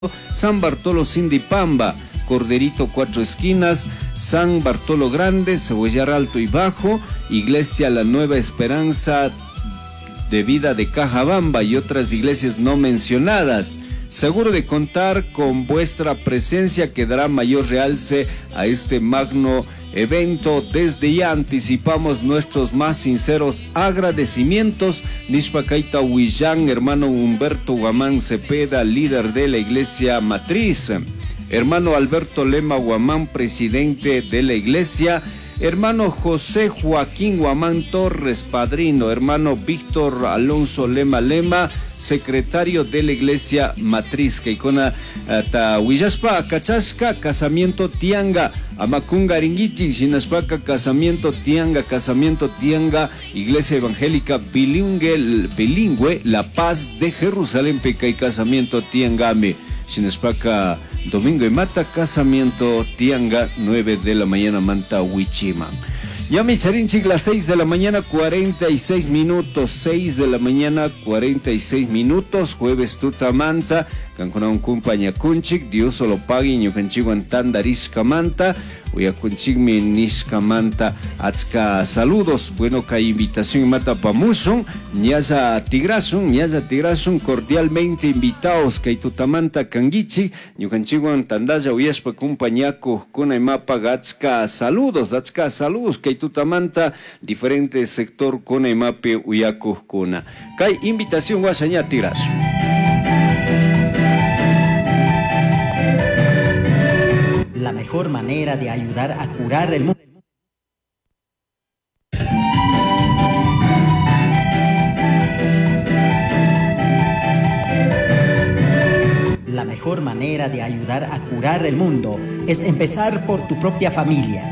San Bartolo Sindipamba, Corderito Cuatro Esquinas, San Bartolo Grande, Cebollar Alto y Bajo, Iglesia La Nueva Esperanza de Vida de Cajabamba y otras iglesias no mencionadas. Seguro de contar con vuestra presencia que dará mayor realce a este magno evento. Desde ya anticipamos nuestros más sinceros agradecimientos. Nishpakaita Huillán, hermano Humberto Guamán Cepeda, líder de la Iglesia Matriz. Hermano Alberto Lema Guamán, presidente de la Iglesia. Hermano José Joaquín Guamán Torres, padrino. Hermano Víctor Alonso Lema Lema, secretario de la Iglesia Matriz. Kaikona Tahuillaspa, Cachasca, casamiento tianga. Amacunga Ringichi, Sinaspaka, casamiento tianga, Iglesia Evangélica bilingüe, La Paz de Jerusalén, Peca y casamiento tiangame. Sinaspaka, domingo y mata, casamiento tianga, 9 de la mañana, manta Huichima. Ya mi charinchik, las 6 de la mañana, 46 minutos, 6 de la mañana, 46 minutos, jueves tutamanta, cancuna un cumpaña kunchik, Dios solo pague, ñucanchiguan tandarisca manta, uyakunchigmi nisca manta, atzka saludos, bueno, ka invitación mata pamuson, ñaza tigrasun, cordialmente invitados, kay tutamanta kangichik, ñucanchiguan tandaya uyaspa cumpañaco, kuna mapa atzka saludos, kay tutamanta, diferente sector kuna imape uyaco kuna. Kay invitación guasaña tigrasun. La mejor manera de ayudar a curar el mundo. La mejor manera de ayudar a curar el mundo es empezar por tu propia familia.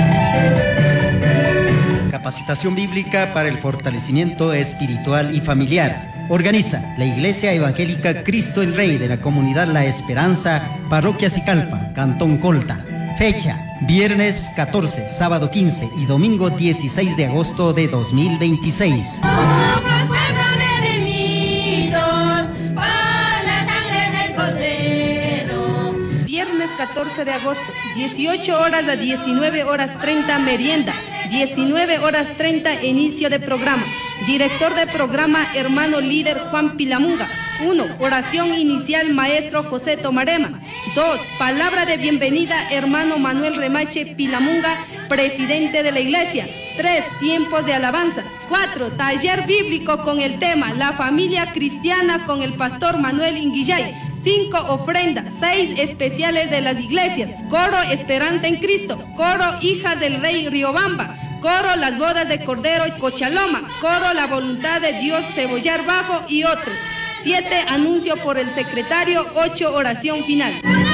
Capacitación bíblica para el fortalecimiento espiritual y familiar. Organiza la Iglesia Evangélica Cristo el Rey de la Comunidad La Esperanza, Parroquia Sicalpa, Cantón Colta. Fecha: viernes 14, sábado 15 y domingo 16 de agosto de 2026. Somos pueblo redimidos por la sangre del Cordero. Viernes 14 de agosto, 18 horas a 19 horas 30 merienda, 19 horas 30 inicio de programa. Director de programa, hermano líder Juan Pilamunga. 1. Oración inicial, maestro José Tomarema. 2. Palabra de bienvenida, hermano Manuel Remache Pilamunga, presidente de la iglesia. 3. Tiempos de alabanzas. 4. Taller bíblico con el tema La familia cristiana con el pastor Manuel Inguillay. 5. Ofrenda. 6. Especiales de las iglesias. Coro Esperanza en Cristo. Coro Hijas del Rey Riobamba. Coro Las Bodas de Cordero y Cochaloma. Coro La Voluntad de Dios Cebollar Bajo y otros. 7. Anuncio por el secretario. 8. Oración final.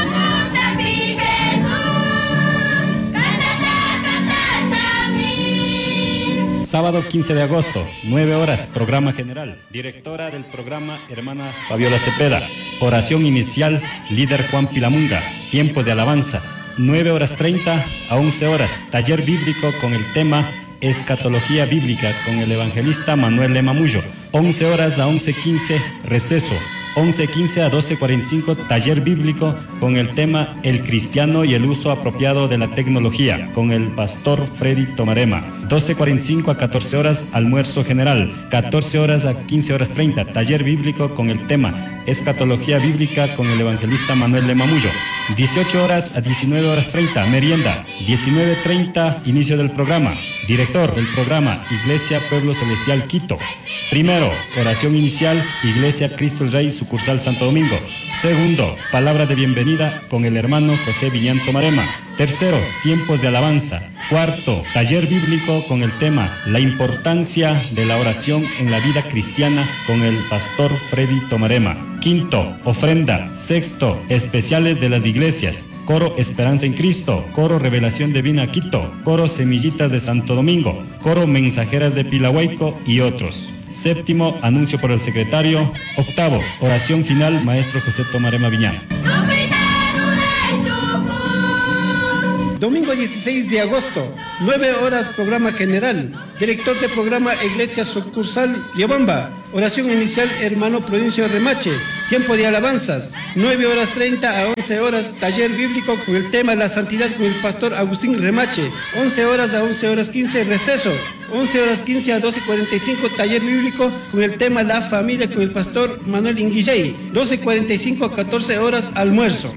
Sábado 15 de agosto, 9 horas, programa general. Directora del programa, hermana Fabiola Cepeda. Oración inicial, líder Juan Pilamunga. Tiempo de alabanza, 9 horas 30 a 11 horas. Taller bíblico con el tema Escatología bíblica con el evangelista Manuel Lema Mullo. 11 horas a 11:15, receso. 11:15 a 12:45, taller bíblico con el tema El cristiano y el uso apropiado de la tecnología, con el pastor Freddy Tomarema. 12:45 a 14 horas, almuerzo general. 14 horas a 15 horas 30, taller bíblico con el tema Escatología bíblica con el evangelista Manuel Lema Mullo. 18 horas a 19 horas 30, merienda. 19:30, inicio del programa. Director del programa, Iglesia Pueblo Celestial Quito. Primero, oración inicial, Iglesia Cristo el Rey, sucursal Santo Domingo. Segundo, palabra de bienvenida con el hermano José Viñán Tomarema. Tercero, tiempos de alabanza. Cuarto, taller bíblico con el tema La importancia de la oración en la vida cristiana con el pastor Freddy Tomarema. Quinto, ofrenda. Sexto, especiales de las iglesias. Coro Esperanza en Cristo, Coro Revelación Divina Quito, Coro Semillitas de Santo Domingo, Coro Mensajeras de Pilahuayco y otros. Séptimo, anuncio por el secretario. Octavo, oración final, maestro José Tomarema Viñán. Domingo 16 de agosto, 9 horas, programa general. Director de programa, Iglesia Sucursal Riobamba. Oración inicial, hermano Prudencio Remache. Tiempo de alabanzas, 9 horas 30 a 11 horas, taller bíblico con el tema La Santidad con el pastor Agustín Remache. 11 horas a 11 horas 15, receso. 11 horas 15 a 12:45, taller bíblico con el tema La Familia con el pastor Manuel Inguilley. 12:45 a 14 horas, almuerzo.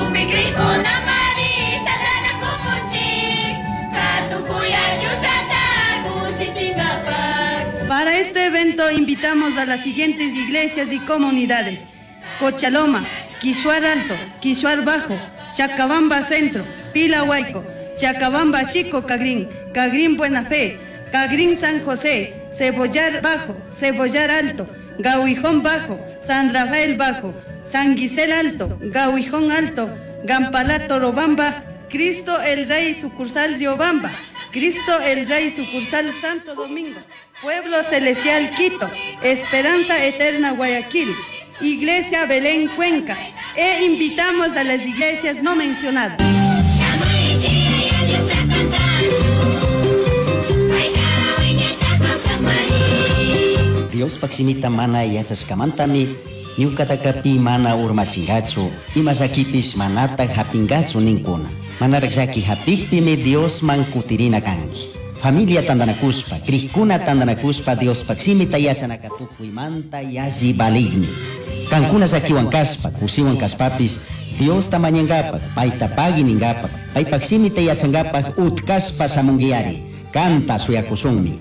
Para este evento invitamos a las siguientes iglesias y comunidades: Cochaloma, Quishuar Alto, Quishuar Bajo, Chacabamba Centro, Pilahuayco, Chacabamba Chico Cagrín, Cagrín Buena Fe, Cagrín San José, Cebollar Bajo, Cebollar Alto, Gauijón Bajo, San Rafael Bajo, San Guisel Alto, Gauijón Alto, Gampalá Torobamba, Cristo el Rey Sucursal Riobamba, Cristo el Rey Sucursal Santo Domingo, Pueblo Celestial Quito, Esperanza Eterna Guayaquil, Iglesia Belén Cuenca, e invitamos a las iglesias no mencionadas. Dios paksimita mana yachaskamantami ñukatakapi mana urmachingatsu imasakipis manata hapingatsu ninkuna. Manaraqllaki hapikpimi Dios man kutirina kanki. Familia tandanakuspa, krikuna tandanakuspa Dios paksimita yachanakatukuymanta yalli baligmi. Kankuna sakiwan kaspa, kusiwan kaspapis Dios tamañangapak, payta pagi ningapak, pay paksimita yachangapak utkaspa samungiari. Canta suyakusunmi.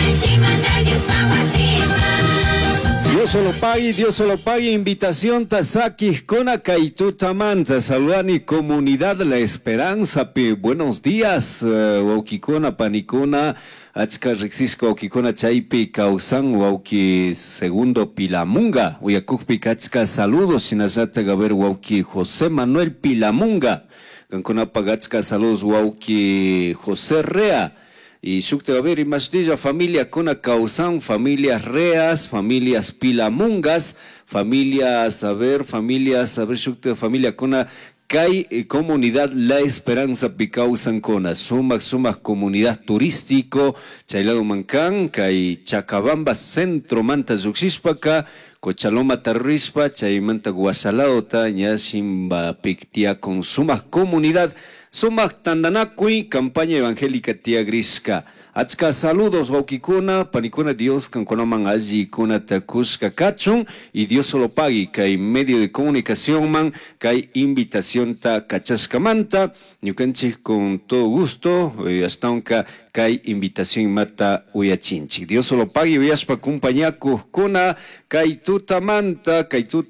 Dios solo pague, invitación Tasaki Kona Kaitutamanta, saludani comunidad La Esperanza, buenos días, Waukikona Panicona, Achka Rexisco Waukikona Chaipi Kausan, Wauki segundo Pilamunga, Uyakukpi Kachka, saludos, Sinazata Gaber Wauki José Manuel Pilamunga, Cancona Pagachka, saludos Wauki José Rea. Y shukte haber y mastilla familia Kona Kausan, familias Reas, familias Pilamungas, familias shukte familia Kona Kai comunidad La Esperanza Picausan Kona, sumas comunidad turístico, Chailado Mancán, Kai Chacabamba Centro Manta Zuxispaka, Cochaloma Tarrispa, Chaimanta Guasalao Taña Simba Pictia con sumas comunidad. Sumak Tandanakui, campaña evangélica Tía Grisca. Achka saludos, Waukikuna, Panicuna Dios, Canconaman allí, Kuna Takuska Kachun, y Dios solo pague, que hay medio de comunicación, man, que hay invitación ta Cachascamanta, Ñucanchi con todo gusto, hasta aunque hay invitación mata Uyachinchi. Dios solo pague, Uyaspa Kumpañaku, Kuna, Kaitutamanta,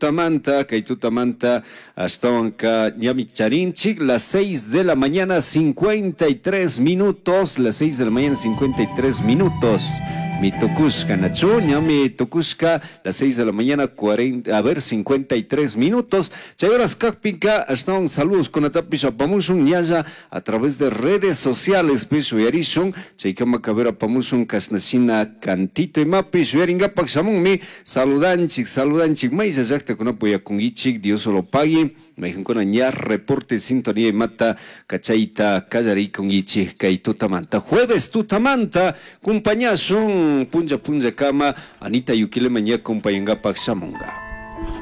hasta aunque Ñamicharinchi, las 6 de la mañana, 53 minutos, las 6 de la mañana, 53 minutos. Mi Tokushka Nacho, mi Tokushka, las 6 de la mañana, 53 minutos. Chayoras Kakpinka, hasta un saludos con Atapisha Pamusun, Yaya, a través de redes sociales, Pishu Yarishun, Chaykama Cabera Pamusun, Kasnasina Cantito y Mapis, Yaringa Paxamun, mi saludanchik, Maisa Yakta con apoya con Ichik, Dios solo pague. Mexico Ña reporte sintonía y mata cachaita callari con ichi kay tutamanta jueves tutamanta compañía son punja kama Anita Yukile mañana compañanga Paxamunga.